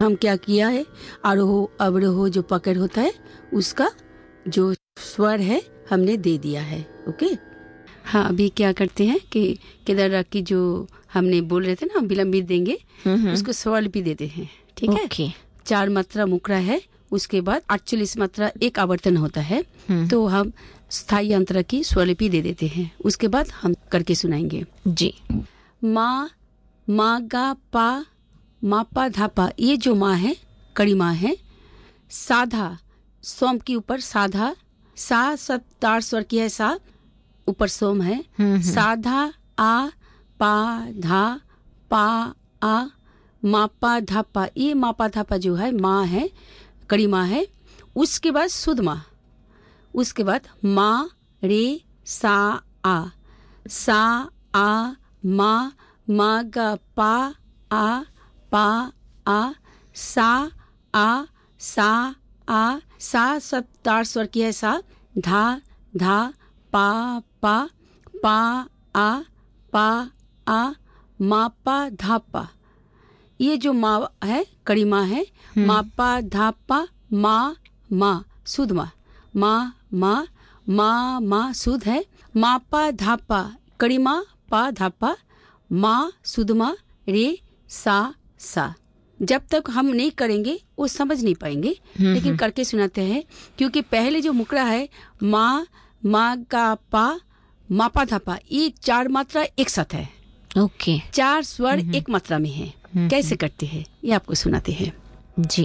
हम क्या किया है, आरोह अवरोह जो पकड़ होता है उसका जो स्वर है हमने दे दिया है। ओके। हाँ, अभी क्या करते हैं कि केदार राग की जो हमने बोल रहे थे ना विलंबित देंगे, उसको स्वरलिपि देते हैं। ठीक है। ओके। 4 मात्रा मुकरा है, उसके बाद 48 मात्रा एक आवर्तन होता है, तो हम स्थायी अंतरा की स्वरलिपि दे देते हैं। उसके बाद हम करके सुनाएंगे जी। माँ, मा गा पा, मा पा धा पा, ये जो माँ है कड़ी माँ है। साधा, सोम के ऊपर साधा, सा सब तार स्वर की है, सा ऊपर सोम है। साधा आ पा धा पा आ, मापा धापा, ये मापा धापा जो है माँ है, कड़ी माँ है। उसके बाद शुद्ध माँ, उसके बाद माँ रे सा आ, सा आ मा, मा गा पा आ आ, सा आ सा सब तार स्वर की है, सा धा धा पा आ मापा धापा, ये जो माँ है कड़ी माँ है। मापा धापा माँ शुद्ध माँ शुद्ध है। मापा धापा कड़ी माँ, पा धापा माँ शुद्ध माँ, रे सा। जब तक हम नहीं करेंगे वो समझ नहीं पाएंगे, लेकिन करके सुनाते हैं, क्योंकि पहले जो मुकरा है माँ, मा का पा, मापा धापा, ये 4 मात्रा एक साथ है। ओके। 4 स्वर एक मात्रा में है। कैसे करते हैं ये आपको सुनाते हैं। जी।